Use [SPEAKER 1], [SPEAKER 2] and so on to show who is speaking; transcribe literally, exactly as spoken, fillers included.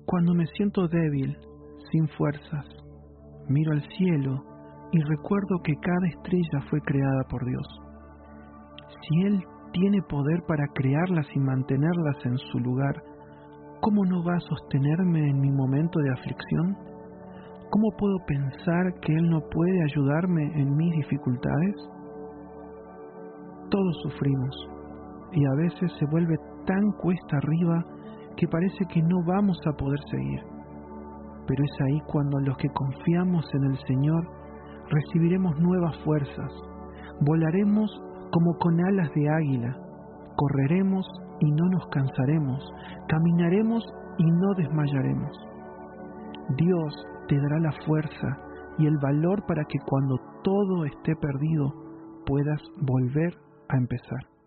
[SPEAKER 1] Cuando me siento débil, sin fuerzas, miro al cielo y recuerdo que cada estrella fue creada por Dios. Si Él tiene poder para crearlas y mantenerlas en su lugar, ¿cómo no va a sostenerme en mi momento de aflicción? ¿Cómo puedo pensar que Él no puede ayudarme en mis dificultades? Todos sufrimos, y a veces se vuelve tan cuesta arriba que parece que no vamos a poder seguir. Pero es ahí cuando los que confiamos en el Señor recibiremos nuevas fuerzas, volaremos como con alas de águila, correremos y no nos cansaremos, caminaremos y no desmayaremos. Dios te dará la fuerza y el valor para que cuando todo esté perdido puedas volver a empezar.